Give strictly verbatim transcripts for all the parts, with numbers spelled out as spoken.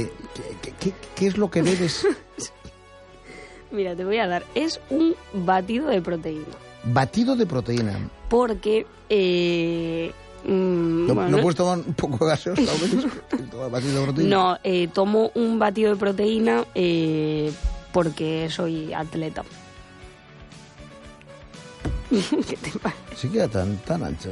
Vale. ¿Qué, qué, qué es lo que bebes? Mira, te voy a dar. Es un batido de proteína. Batido de proteína. Porque... Eh, mmm, ¿No, bueno, ¿no puedes tomar un poco de gaseosa? ¿Batido de proteína? No, eh, tomo un batido de proteína eh, porque soy atleta. ¿Qué te parece? Sí queda tan, tan ancha.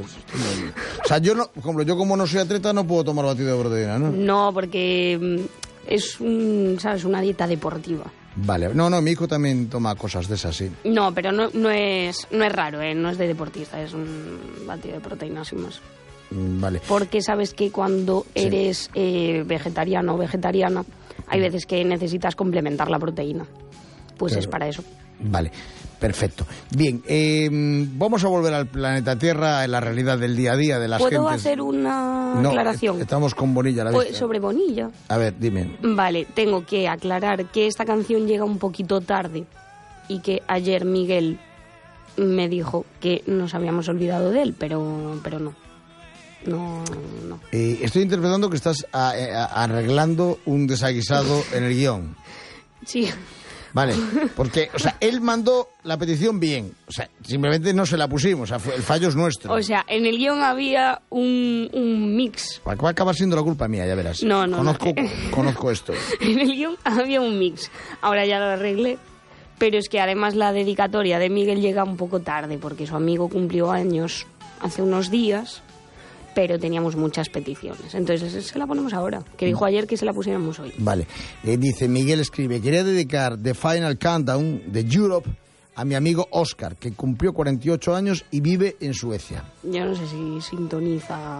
O sea, yo, no, como yo como no soy atleta no puedo tomar batido de proteína, ¿no? No, porque es un, ¿sabes? Una dieta deportiva. Vale, no, no, mi hijo también toma cosas de esas, sí. No, pero no, no, es, no es raro, ¿eh? No es de deportista, es un batido de proteína sin más. Vale. Porque sabes que cuando eres sí. eh, vegetariano o vegetariana, hay veces que necesitas complementar la proteína. Pues claro. Es para eso. Vale, perfecto. Bien, eh, vamos a volver al planeta Tierra, en la realidad del día a día de las ¿Puedo gentes. hacer una no, aclaración? Estamos con Bonilla a la Pues vista. sobre Bonilla. A ver, dime. Vale, tengo que aclarar que esta canción llega un poquito tarde y que ayer Miguel me dijo que nos habíamos olvidado de él, pero, pero no. No, no. Eh, estoy interpretando que estás a, a, arreglando un desaguisado en el guión. Sí. Vale, porque, o sea, él mandó la petición bien, o sea, simplemente no se la pusimos, o sea, fue, el fallo es nuestro. O sea, en el guión había un, un mix. Va a acabar siendo la culpa mía, ya verás. No, no, Conozco, no. conozco esto. En el guión había un mix, ahora ya lo arreglé, pero es que además la dedicatoria de Miguel llega un poco tarde, porque su amigo cumplió años hace unos días, pero teníamos muchas peticiones. Entonces se la ponemos ahora, que dijo ayer que se la pusiéramos hoy. Vale. Eh, dice, Miguel escribe, quería dedicar The Final Countdown de Europe a mi amigo Oscar, que cumplió cuarenta y ocho años y vive en Suecia. Yo no sé si sintoniza...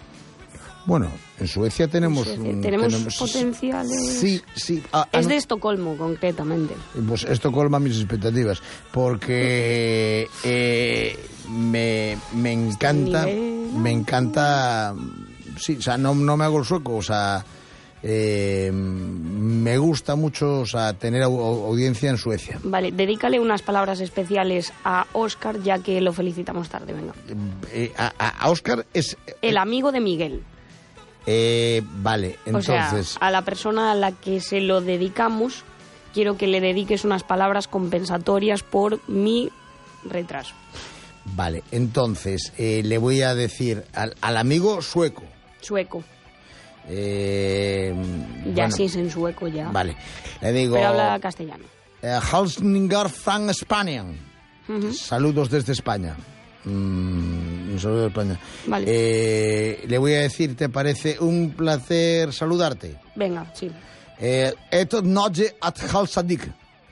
Bueno, en Suecia tenemos... Suecia, un, tenemos, tenemos potenciales... Sí, sí. Ah, es ah, de no. Estocolmo, concretamente. Pues esto colma mis expectativas, porque eh, me, me encanta... Me encanta, sí, o sea, no, no me hago el sueco, o sea, eh, me gusta mucho, o sea, tener au audiencia en Suecia. Vale, dedícale unas palabras especiales a Óscar, ya que lo felicitamos tarde, venga. Eh, a, a Óscar es... El amigo de Miguel. Eh, vale, entonces... O sea, a la persona a la que se lo dedicamos, quiero que le dediques unas palabras compensatorias por mi retraso. Vale, entonces eh, le voy a decir al, al amigo sueco. Sueco. Eh, ya bueno, sí es en sueco ya. Vale, le digo... Pero habla castellano. Eh, Halsningar Frank España. Uh-huh. Saludos desde España. Mm, un saludo de España. Vale. Eh, le voy a decir, ¿te parece un placer saludarte? Venga, sí. Eh, esto noche at Halsadik.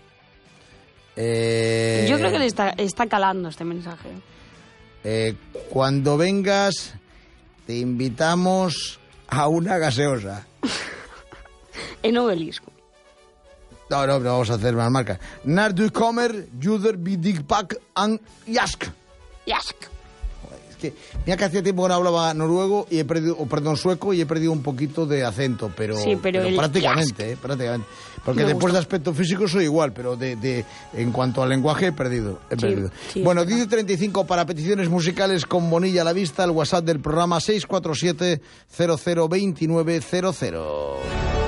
Eh, Yo creo que le está, está calando este mensaje. Eh, cuando vengas, te invitamos a una gaseosa. En Obelisco. No, no, no vamos a hacer más marcas. När du kommer, juder bidig pak an jask. Jask. Es que, mira que hacía tiempo que no hablaba noruego y he perdido, o perdón, sueco y he perdido un poquito de acento, pero, sí, pero, pero prácticamente, eh, prácticamente. Porque Me después gusta. de aspecto físico soy igual, pero de, de en cuanto al lenguaje he perdido. He Sí, perdido. sí, Bueno, diez treinta y cinco para peticiones musicales con Bonilla a la vista, el WhatsApp del programa seis cuatro siete cero cero dos nueve cero cero.